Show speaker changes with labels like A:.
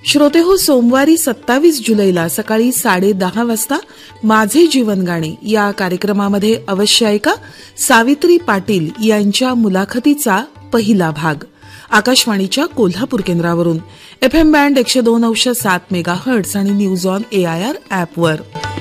A: श्रोते हो, सोमवारी 27 जुलैला सकाळी 10:30 वाजता माझे जीवन गाणे या कार्यक्रमामध्ये अवश्य ऐका सावित्री पाटील यांच्या मुलाखतीचा पहिला भाग आकाशवाणीच्या कोल्हापूर केंद्रावरून FM बँड 102.7 मेगाहर्ट्झ आणि न्यूज ऑन AIR ॲपवर.